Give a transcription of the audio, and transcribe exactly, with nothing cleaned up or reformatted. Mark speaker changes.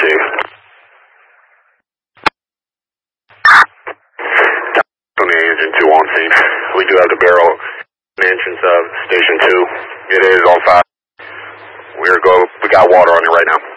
Speaker 1: see. On the engine two on scene. We do have the barrel entrance of station two. It is on fire. We're go. We got water on it right now.